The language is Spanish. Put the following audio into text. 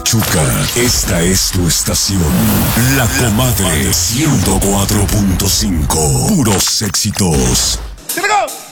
Pachuca, esta es tu estación. La Comadre 104.5. Puros éxitos. ¡Se pegó!